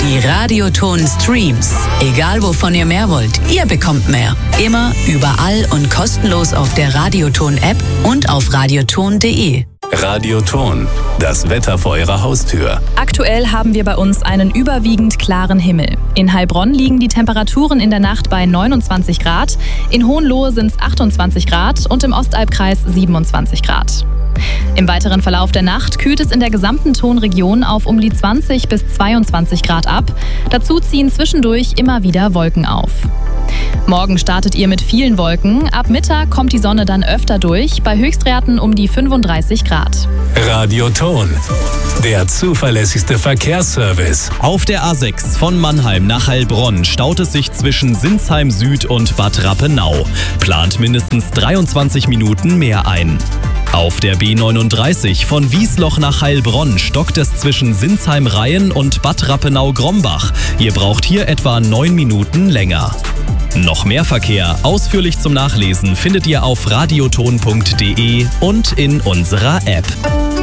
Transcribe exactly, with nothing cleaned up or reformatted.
Die Radioton-Streams. Egal wovon ihr mehr wollt, ihr bekommt mehr. Immer, überall und kostenlos auf der Radioton-App und auf radioton punkt de. Radioton, das Wetter vor Ihrer Haustür. Aktuell haben wir bei uns einen überwiegend klaren Himmel. In Heilbronn liegen die Temperaturen in der Nacht bei neunundzwanzig Grad, in Hohenlohe sind es achtundzwanzig Grad und im Ostalbkreis siebenundzwanzig Grad. Im weiteren Verlauf der Nacht kühlt es in der gesamten Tonregion auf um die zwanzig bis zweiundzwanzig Grad ab. Dazu ziehen zwischendurch immer wieder Wolken auf. Morgen startet ihr mit vielen Wolken. Ab Mittag kommt die Sonne dann öfter durch, bei Höchstwerten um die fünfunddreißig Grad. Radioton, der zuverlässigste Verkehrsservice. Auf der A sechs von Mannheim nach Heilbronn staut es sich zwischen Sinsheim Süd und Bad Rappenau. Plant mindestens dreiundzwanzig Minuten mehr ein. Auf der B neununddreißig von Wiesloch nach Heilbronn stockt es zwischen Sinsheim-Rhein und Bad Rappenau-Grombach. Ihr braucht hier etwa neun Minuten länger. Noch mehr Verkehr, ausführlich zum Nachlesen, findet ihr auf radioton punkt de und in unserer App.